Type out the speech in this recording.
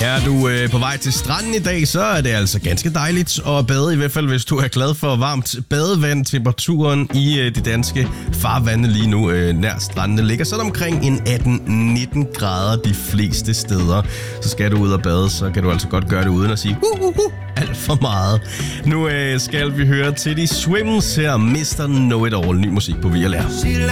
Er du på vej til stranden i dag, så er det altså ganske dejligt at bade, i hvert fald hvis du er glad for varmt badevand. Temperaturen i de danske farvande lige nu nær strandene ligger sådan omkring en 18-19 grader de fleste steder. Så skal du ud og bade, så kan du altså godt gøre det uden at sige alt for meget. Nu skal vi høre til de Swims her, Mr. Know It All, ny musik på VLR.